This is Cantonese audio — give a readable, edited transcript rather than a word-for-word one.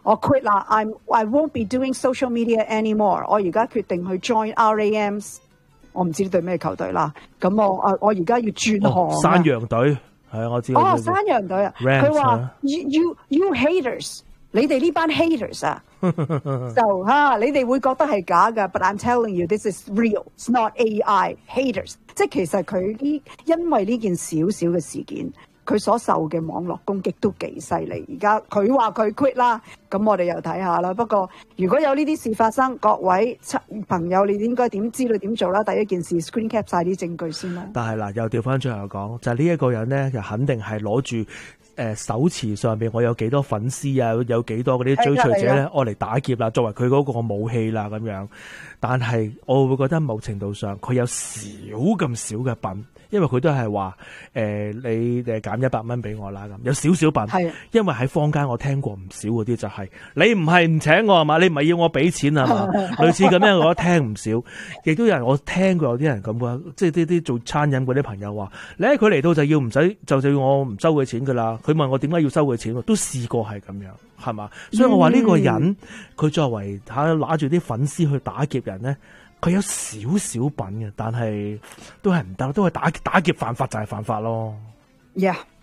我 quit 啦 ，I won't be doing social media anymore。我而家決定去 join RAMs， 我唔知對咩球隊啦。咁我而家要轉行。 山羊隊係我知道。 哦，山羊隊啊，佢話 you haters。你哋呢班 haters 啊，就你哋會覺得係假㗎 ，but I'm telling you this is real, it's not AI haters。即係其實佢因為呢件小小嘅事件，佢所受嘅網絡攻擊都幾犀利。而家佢話佢 quit 啦，咁我哋又睇下啦。不過如果有呢啲事發生，各位朋友你應該知道點做啦？第一件事 screen cap 晒啲證據先啦。 但係嗱，又調翻轉頭講，就係呢一個人咧，就肯定係攞住。手持上邊我有幾多粉絲啊，有幾多嗰啲追隨者咧，我嚟打劫啦，作為佢嗰個武器啦咁樣。但係我會覺得某程度上佢有咁少嘅品，因為佢都係話你減100蚊俾我啦咁，有少少品。因為喺坊間我聽過唔少嗰啲就係、你唔係唔請我係嘛，你唔係要我俾錢係嘛，類似咁樣我都聽唔少。亦都有人我聽過有啲人咁講，即係啲做餐飲嗰啲朋友話，你佢嚟到就要唔使就要我唔收佢錢噶啦。佢問我點解要收佢錢，都試過係咁樣，係嘛？所以我話呢個人佢作為拿住啲粉絲去打劫人咧，佢有少少品嘅，但係都係唔得，都係打劫犯法就係犯法咯。 Yeah。